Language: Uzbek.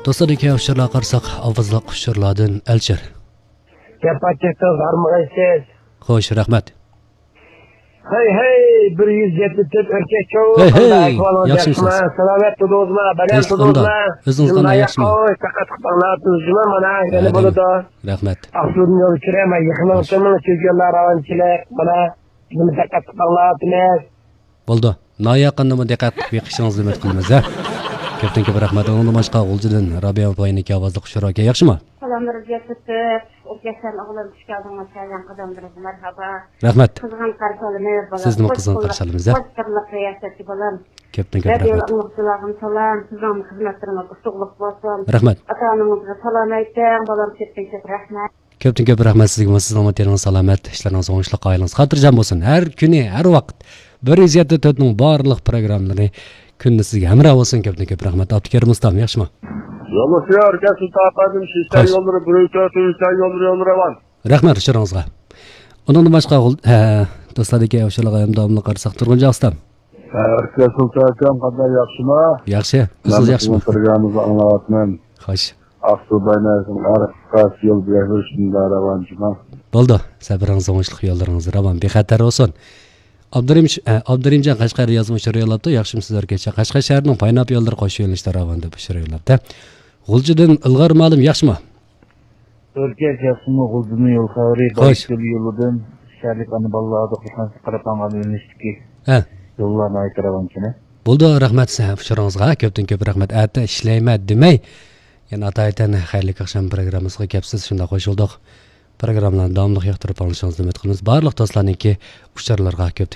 Dostlariki uçurlar qarsak, avazlıq uçurlardan Elçer. Kapatçıkta varmağaysız. Xoş, rahmet. Hey, 170 erkek çoğu. Hey, yaxşımsınız. Salamet tuduzma, bagan tuduzma. Özünüz qana yaxşımı? Faqat qıpanlatınızma, mana yana bo'ladi. Rahmet. Aqsudni yo'l kirama, yıxılmışımın çözgünler avançilik, mana bunu faqat qıpanlatınız. Bo'ldi. Noyaqinni diqqat qilib yiqishingizni umid qilamiz. Ko'p rahmat. Uni boshqa G'uljidan Rabiya opoyiniki ovozli qushroqqa yaxshimi? Salamlar yetib, o'zbekiston o'g'lim tushganingizga sayan qadamlarga marhaba. Rahmat. Qizg'in qarshilamiz bolam. Sizni qizg'in qarshilaymiz. Qo'shtirliq riyosati bolam. Ko'p rahmat. Allohga salam, sizning xizmatlaringiz qutlug' bo'lsin. Rahmat. Ota-onamizga salom ayting, bolam ketdingiz rahmat. Ko'p rahmat sizga, sizning omonatlaringiz salomat, ishlaringiz o'ngishli, oilangiz xotirjam bo'lsin. Har kuni, har vaqt 174 ning barliq programmalari kunni sizga hamroh bo'lsin. Ko'p rahmat. Abdukarim ustam, yaxshimi? Yo'lchi orkasi tapadim, shishlar yo'llari, burayotgan yo'llari van. Rahmat ishlaringizga. Undan boshqa do'stlarga o'shalarga ham davomli qarsak turguncha ustam. Orkasi tapadim, qanday yaxshimi? Yaxshi. Siz yaxshimi? Programmamizni anglayapman. Xo'sh. Aqsubaynasin, arqas yo'l berishimda ravanchima. Bo'ldi. Sabringiz o'ngishli, yo'llaringiz ravon, bexatar bo'lsin. Abdurimjon Qashqar yozma she'r yo'llabdi. Yaxshimsizlargacha Qashqar shahrining Paynap yo'llari qo'sh yo'nalishda ravon deb she'r yo'llabdi. G'uljidan Ilg'or ma'lum yaxshimi? O'rkak yaxshimi? G'uljini yo'l xavri boshqa yo'lidan sharlik ani bolalarga qo'shilib qarapangan yo'nalishdagi yo'llarni aytiravanchini. Bo'ldi, rahmat she'ringizga. Ko'p rahmat. Ata ishlayman demay. Yana ataydan xayrli oqshom programmasiga kelibsiz. Shunda qo'shildik. Programmalarni davomli yoqtirib olishingizni umid qilamiz. Barliq do'stlarniki ucharlarga ko'p